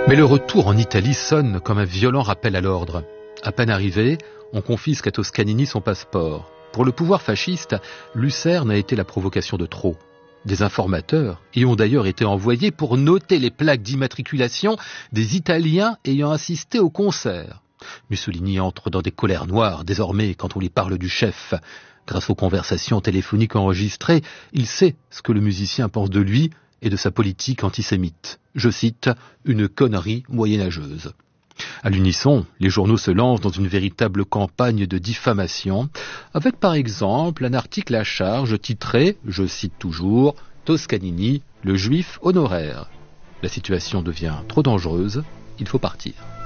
Mais le retour en Italie sonne comme un violent rappel à l'ordre. À peine arrivé, on confisque à Toscanini son passeport. Pour le pouvoir fasciste, Lucerne a été la provocation de trop. Des informateurs y ont d'ailleurs été envoyés pour noter les plaques d'immatriculation des Italiens ayant assisté au concert. Mussolini entre dans des colères noires désormais quand on lui parle du chef. Grâce aux conversations téléphoniques enregistrées, il sait ce que le musicien pense de lui et de sa politique antisémite. Je cite, « une connerie moyenâgeuse ». À l'unisson, les journaux se lancent dans une véritable campagne de diffamation, avec par exemple un article à charge titré, je cite toujours, « Toscanini, le juif honoraire ». La situation devient trop dangereuse, il faut partir.